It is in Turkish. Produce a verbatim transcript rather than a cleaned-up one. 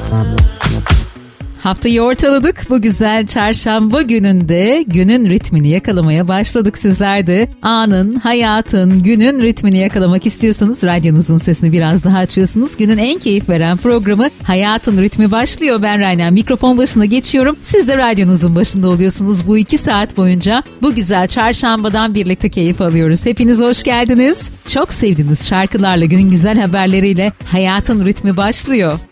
Haftayı ortaladık. Bu güzel çarşamba gününde günün ritmini yakalamaya başladık. Sizler de anın, hayatın, günün ritmini yakalamak istiyorsanız radyonuzun sesini biraz daha açıyorsunuz. Günün en keyif veren programı Hayatın Ritmi başlıyor. Ben Rayna, mikrofon başına geçiyorum. Siz de radyonuzun başında oluyorsunuz bu iki saat boyunca. Bu güzel çarşambadan birlikte keyif alıyoruz. Hepiniz hoş geldiniz. Çok sevdiğiniz şarkılarla, günün güzel haberleriyle Hayatın Ritmi başlıyor.